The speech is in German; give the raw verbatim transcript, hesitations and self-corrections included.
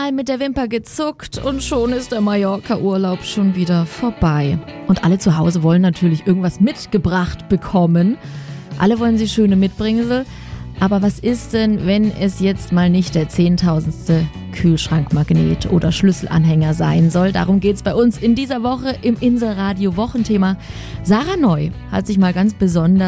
Einmal mit der Wimper gezuckt und schon ist der Mallorca-Urlaub schon wieder vorbei. Und alle zu Hause wollen natürlich irgendwas mitgebracht bekommen. Alle wollen sie schöne Mitbringsel. Aber was ist denn, wenn es jetzt mal nicht der zehntausendste Kühlschrankmagnet oder Schlüsselanhänger sein soll? Darum geht's bei uns in dieser Woche im Inselradio Wochenthema. Sarah Neu hat sich mal ganz besonders